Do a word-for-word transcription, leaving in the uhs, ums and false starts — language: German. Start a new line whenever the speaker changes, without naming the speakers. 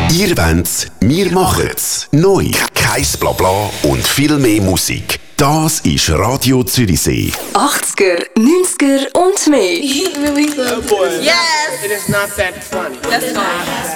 Ihr wolnt's, wir machen's. Neu, kein Blabla und viel mehr Musik. Das ist Radio Zürichsee.
achtziger, neunziger und mehr.
Yes!
It is not that funny.
That's fine.